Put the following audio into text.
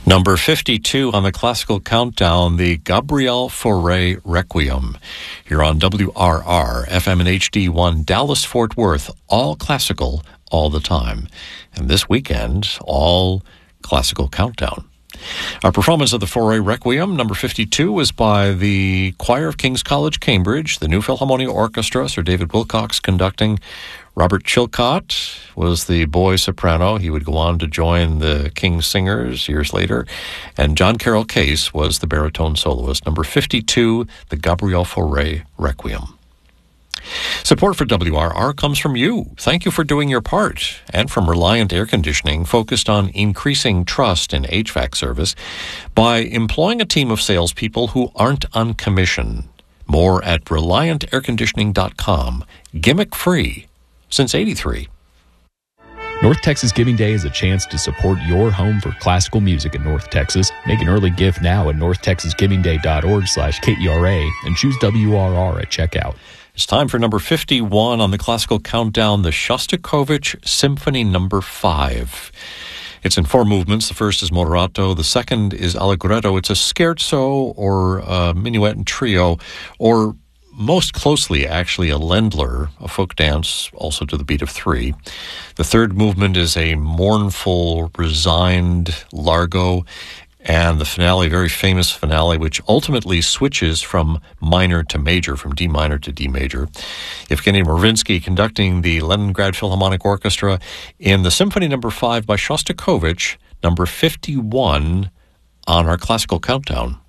Number 52 on the Classical Countdown, the Gabriel Fauré Requiem, here on WRR, FM and HD1, Dallas-Fort Worth, all classical, all the time. And this weekend, all Classical Countdown. Our performance of the Fauré Requiem, number 52, was by the Choir of King's College, Cambridge, the New Philharmonic Orchestra, Sir David Wilcox conducting. Robert Chilcott was the boy soprano. He would go on to join the King's Singers years later. And John Carroll Case was the baritone soloist. Number 52, the Gabriel Fauré Requiem. Support for WRR comes from you. Thank you for doing your part. And from Reliant Air Conditioning, focused on increasing trust in HVAC service by employing a team of salespeople who aren't on commission. More at ReliantAirConditioning.com. Gimmick free since '83. North Texas Giving Day is a chance to support your home for classical music in North Texas. Make an early gift now at northtexasgivingday.org/KERA and choose WRR at checkout. It's time for number 51 on the Classical Countdown, the Shostakovich Symphony No. 5. It's in 4 movements. The first is Moderato. The second is Allegretto. It's a scherzo or a minuet and trio, or most closely, actually, a Ländler, a folk dance, also to the beat of 3. The third movement is a mournful, resigned largo. And the finale, very famous finale, which ultimately switches from minor to major, from D minor to D major. Evgeny Marinsky conducting the Leningrad Philharmonic Orchestra in the Symphony No. 5 by Shostakovich, number 51 on our Classical Countdown.